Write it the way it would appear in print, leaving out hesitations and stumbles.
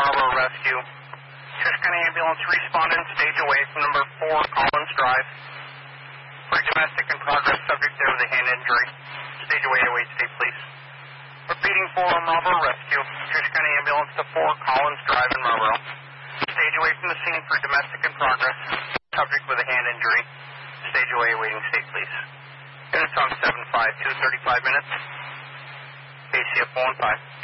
Marlboro Rescue. Church County Ambulance responding, stage away from number 4 Collins Drive. For domestic in progress, subject there with a hand injury. Stage away, await state police. Repeating 4 Marlboro Rescue. Church County Ambulance to 4 Collins Drive in Marlboro. Stage away from the scene for domestic in progress. Subject with a hand injury. Stage away, awaiting state police. Units on 7-5, 2:35 minutes. ACF 1-5.